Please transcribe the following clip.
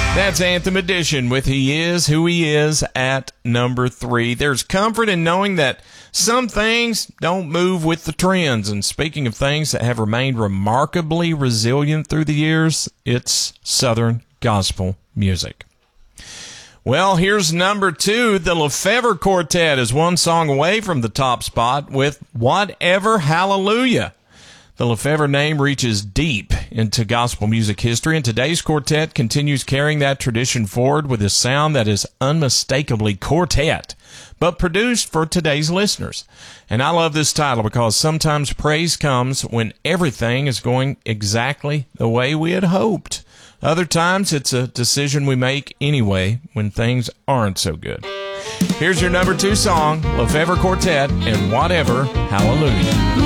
That's Anthem Edition with He Is Who He Is at number 3. There's comfort in knowing that some things don't move with the trends. And speaking of things that have remained remarkably resilient through the years, it's Southern gospel music. Well, here's number 2. The Lefevre Quartet is one song away from the top spot with Whatever Hallelujah. The Lefevre name reaches deep into gospel music history, and today's quartet continues carrying that tradition forward with a sound that is unmistakably quartet, but produced for today's listeners. And I love this title because sometimes praise comes when everything is going exactly the way we had hoped. Other times it's a decision we make anyway when things aren't so good. Here's your number 2 song, Lefevre Quartet and Whatever Hallelujah.